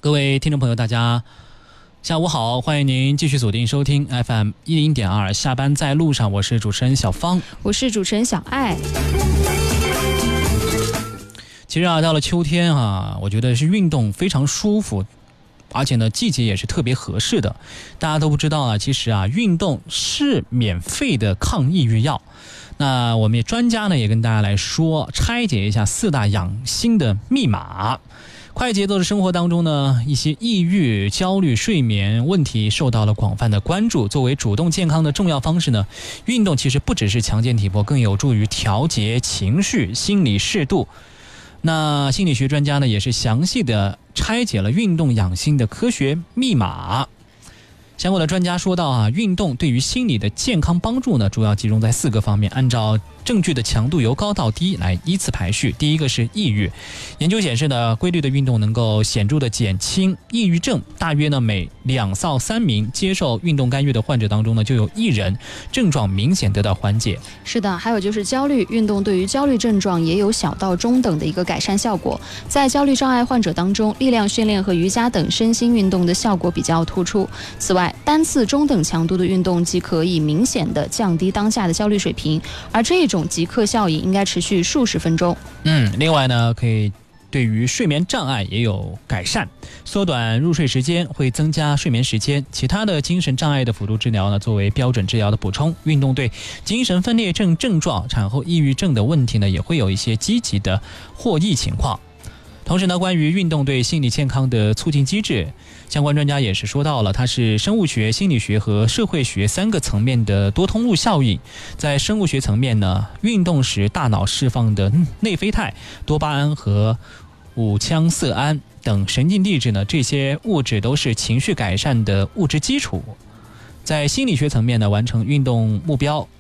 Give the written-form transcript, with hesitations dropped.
各位听众朋友，大家下午好，欢迎您继续锁定收听 FM10.2 下班在路上，我是主持人小芳， 我是主持人小爱。 其实到了秋天我觉得是运动非常舒服，而且呢季节也是特别合适的。大家都不知道其实运动是免费的抗抑郁药。那我们专家呢也跟大家来说，拆解一下4大养心的密码。快节奏的生活当中呢，一些抑郁、焦虑、睡眠问题受到了广泛的关注。作为主动健康的重要方式呢，运动其实不只是强健体魄，更有助于调节情绪、心理适度。那心理学专家呢也是详细的拆解了运动养心的科学密码。相关的专家说到运动对于心理的健康帮助呢，主要集中在4个方面，按照证据的强度由高到低来依次排序。第一个是抑郁，研究显示呢，规律的运动能够显著的减轻抑郁症，大约呢每2到3名接受运动干预的患者当中呢，就有1人症状明显得到缓解。 是的，还有就是焦虑，运动对于焦虑症状也有小到中等的一个改善效果。在焦虑障碍患者当中，力量训练和瑜伽等身心运动的效果比较突出。此外，单次中等强度的运动即可以明显的降低当下的焦虑水平，而这种即刻效应应该持续数十分钟。 另外呢，可以对于睡眠障碍也有改善，缩短入睡时间，会增加睡眠时间。其他的精神障碍的辅助治疗呢，作为标准治疗的补充。运动对精神分裂症症状、产后抑郁症的问题呢，也会有一些积极的获益情况。同时呢，关于运动对心理健康的促进机制，相关专家也是说到了，它是生物学、心理学和社会学3个层面的多通路效应。在生物学层面呢，运动时大脑释放的内啡肽、多巴胺和五羟色胺等神经递质呢，这些物质都是情绪改善的物质基础。在心理学层面呢，完成运动目标